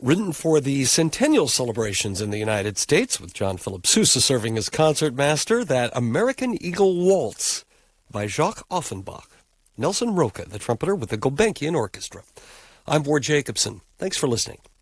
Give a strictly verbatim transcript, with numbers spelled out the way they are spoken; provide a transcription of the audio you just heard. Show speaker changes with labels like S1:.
S1: written for the centennial celebrations in the United States, with John Philip Sousa serving as concertmaster, that American Eagle Waltz by Jacques Offenbach. Nelson Roca, the trumpeter with the Gulbenkian Orchestra. I'm Ward Jacobson. Thanks for listening.